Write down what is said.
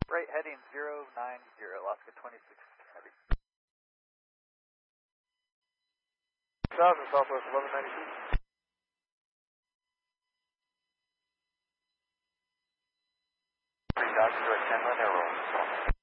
Right heading 090, Alaska 26 Heavy. South and Southwest 1192. Dodge, direct 10 on arrow.